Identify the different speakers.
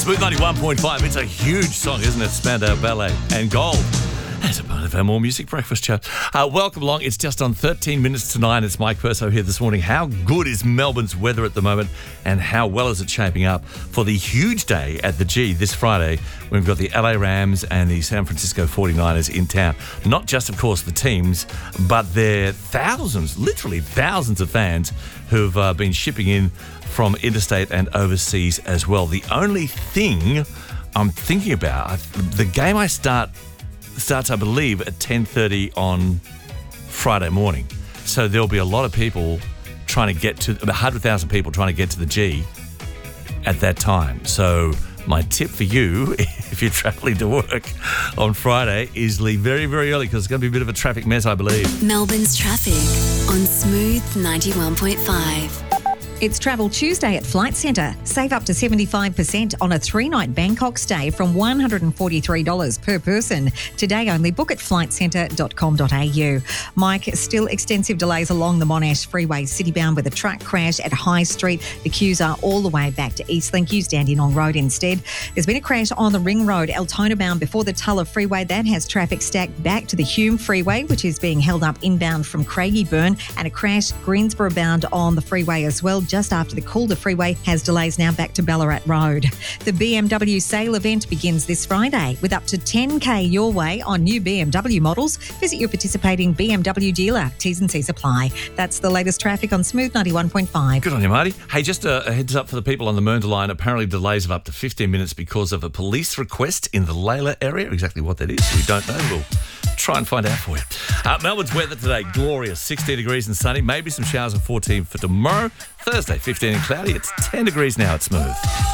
Speaker 1: Smooth 91.5. It's a huge song, isn't it? Spandau Ballet and Gold. As a part of our More Music Breakfast show. Welcome along. It's just on 13 minutes to 9. It's Mike Perso here this morning. How good is Melbourne's weather at the moment, and how well is it shaping up for the huge day at the G this Friday when we've got the LA Rams and the San Francisco 49ers in town? Not just, of course, the teams, but their thousands, literally thousands of fans who've been shipping in from interstate and overseas as well. The only thing I'm thinking about, the game starts, I believe, at 10:30 on Friday morning. So there'll be a lot of people trying to get to, 100,000 people trying to get to the G at that time. So my tip for you, if you're travelling to work on Friday, is leave very, very early because it's going to be a bit of a traffic mess, I believe.
Speaker 2: Melbourne's traffic on Smooth 91.5.
Speaker 3: It's Travel Tuesday at Flight Centre. Save up to 75% on a 3-night Bangkok stay from $143 per person. Today only. Book at flightcentre.com.au. Mike, still extensive delays along the Monash Freeway citybound with a truck crash at High Street. The queues are all the way back to Eastlink. You stand in on road instead. There's been a crash on the Ring Road, Altona bound before the Tulla Freeway. That has traffic stacked back to the Hume Freeway, which is being held up inbound from Craigieburn, and a crash Greensboro bound on the freeway as well. Just after the Calder Freeway has delays now back to Ballarat Road. The BMW sale event begins this Friday with up to $10,000 your way on new BMW models. Visit your participating BMW dealer. T's and C's apply. That's the latest traffic on Smooth 91.5.
Speaker 1: Good on you, Marty. Hey, just a heads up for the people on the Mernda line. Apparently delays of up to 15 minutes because of a police request in the Layla area. Exactly what that is, we don't know. We'll try and find out for you. Melbourne's weather today, glorious. 16 degrees and sunny. Maybe some showers at 14 for tomorrow. Thursday, 15 and cloudy. It's 10 degrees now at Smooth.